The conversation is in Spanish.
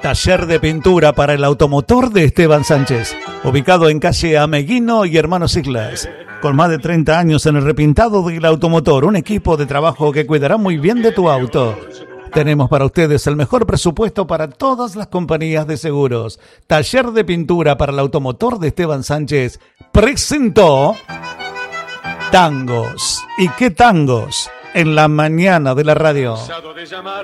Taller de pintura para el automotor de Esteban Sánchez, ubicado en calle Ameguino y Hermanos Islas. Con más de 30 años en el repintado del automotor, un equipo de trabajo que cuidará muy bien de tu auto. Tenemos para ustedes el mejor presupuesto para todas las compañías de seguros. Taller de pintura para el automotor de Esteban Sánchez presentó Tangos. ¿Y qué tangos? En la mañana de la radio.